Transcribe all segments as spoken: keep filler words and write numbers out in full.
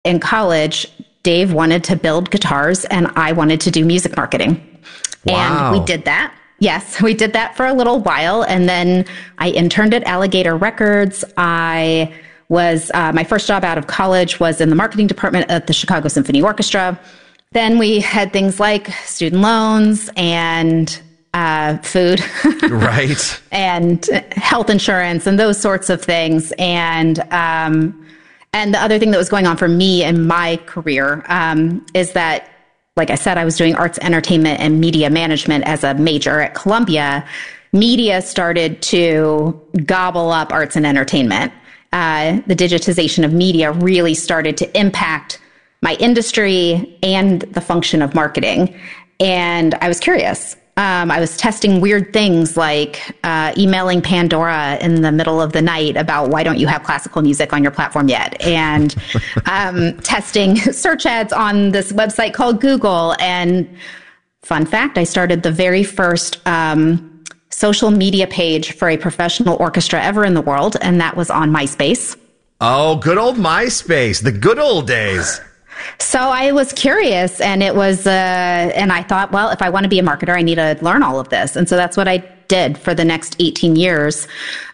in college, Dave wanted to build guitars and I wanted to do music marketing. Wow. And we did that. Yes, we did that for a little while. And then I interned at Alligator Records. I was, uh, my first job out of college was in the marketing department at the Chicago Symphony Orchestra. Then we had things like student loans and uh, food. Right. And health insurance and those sorts of things. And, um, and the other thing that was going on for me in my career um, is that, like I said, I was doing arts, entertainment, and media management as a major at Columbia. Media started to gobble up arts and entertainment. Uh, the digitization of media really started to impact my industry and the function of marketing. And I was curious. Um, I was testing weird things like uh, emailing Pandora in the middle of the night about why don't you have classical music on your platform yet? And um, testing search ads on this website called Google. And fun fact, I started the very first um, social media page for a professional orchestra ever in the world. And that was on MySpace. Oh, good old MySpace, the good old days. So I was curious, and it was, uh, and I thought, well, if I want to be a marketer, I need to learn all of this. And so that's what I did for the next eighteen years,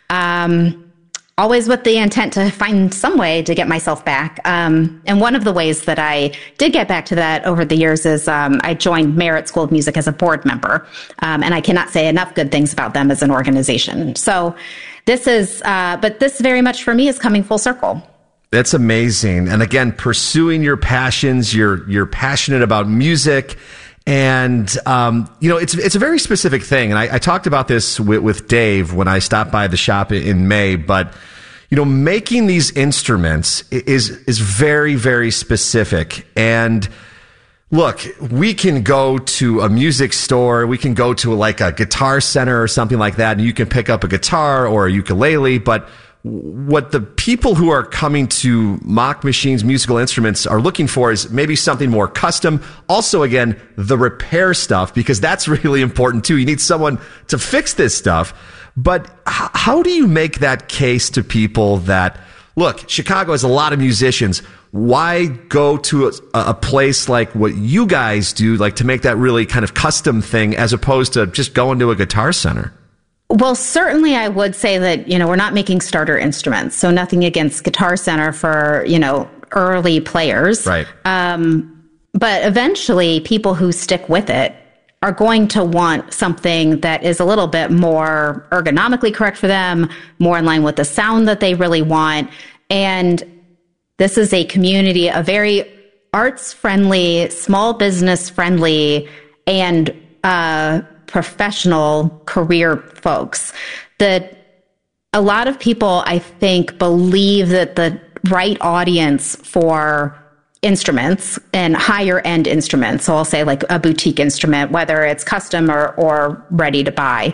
um, always with the intent to find some way to get myself back. Um, and one of the ways that I did get back to that over the years is um, I joined Merit School of Music as a board member, um, and I cannot say enough good things about them as an organization. So this is, uh, but this very much for me is coming full circle. That's amazing. And again, pursuing your passions, you're, you're passionate about music. And, um, you know, it's, it's a very specific thing. And I, I talked about this with, with Dave when I stopped by the shop in May, but, you know, making these instruments is, is very, very specific. And look, we can go to a music store, we can go to like a Guitar Center or something like that, and you can pick up a guitar or a ukulele, but what the people who are coming to Mock Machines musical instruments are looking for is maybe something more custom. Also, again, the repair stuff, because that's really important too. You need someone to fix this stuff. But h- how do you make that case to people that, look, Chicago has a lot of musicians. Why go to a, a place like what you guys do, like to make that really kind of custom thing as opposed to just going to a Guitar Center? Well, certainly I would say that, you know, we're not making starter instruments. So nothing against Guitar Center for, you know, early players. Right. Um, but eventually people who stick with it are going to want something that is a little bit more ergonomically correct for them, more in line with the sound that they really want. And this is a community, a very arts friendly, small business friendly, and, uh, professional career folks. That a lot of people, I think, believe that the right audience for instruments and higher end instruments, so I'll say like a boutique instrument, whether it's custom or, or ready to buy,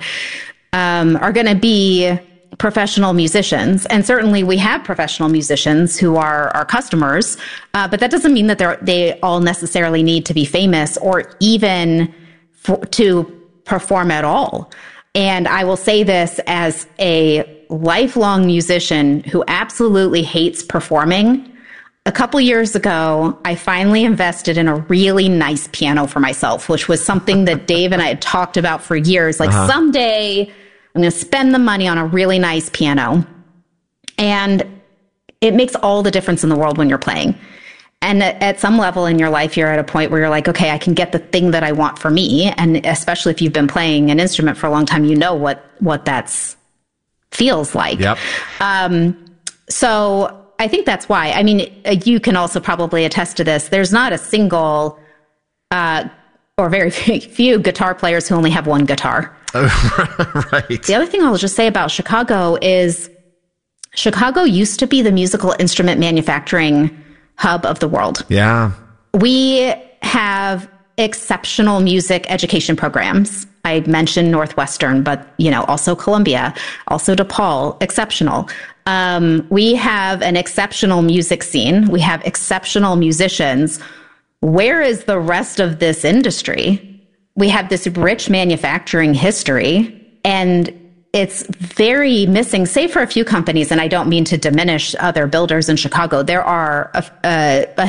um, are going to be professional musicians. And certainly we have professional musicians who are our customers, uh, but that doesn't mean that they're, they all necessarily need to be famous or even for, to perform at all. And I will say this as a lifelong musician who absolutely hates performing. A couple years ago, I finally invested in a really nice piano for myself, which was something that Dave and I had talked about for years. Like uh-huh. someday I'm going to spend the money on a really nice piano. And it makes all the difference in the world when you're playing. And at some level in your life, you're at a point where you're like, okay, I can get the thing that I want for me. And especially if you've been playing an instrument for a long time, you know what, what that's feels like. Yep. Um, so I think that's why. I mean, you can also probably attest to this. There's not a single, uh, or very few guitar players who only have one guitar. Right. The other thing I'll just say about Chicago is Chicago used to be the musical instrument manufacturing hub of the world. Yeah. We have exceptional music education programs. I mentioned Northwestern, but, you know, also Columbia, also DePaul, exceptional. Um, we have an exceptional music scene. We have exceptional musicians. Where is the rest of this industry? We have this rich manufacturing history, and it's very missing, save for a few companies, and I don't mean to diminish other builders in Chicago. There are a, a, a